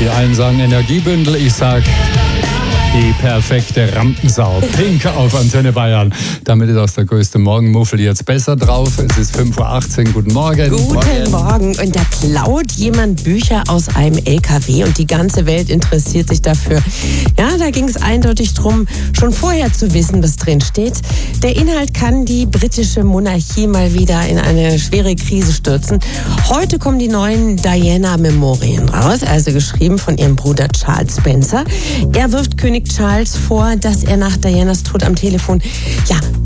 Die einen sagen Energiebündel, ich sag die perfekte Rampensau. Pink auf Antenne Bayern. Damit ist auch der größte Morgenmuffel jetzt besser drauf. Es ist 5:18 Uhr. Guten Morgen. Guten Morgen. Und da klaut jemand Bücher aus einem LKW und die ganze Welt interessiert sich dafür. Ja, da ging es eindeutig drum, schon vorher zu wissen, was drin steht. Der Inhalt kann die britische Monarchie mal wieder in eine schwere Krise stürzen. Heute kommen die neuen Diana-Memorien raus, also geschrieben von ihrem Bruder Charles Spencer. Er wirft König Charles vor, dass er nach Dianas Tod am Telefon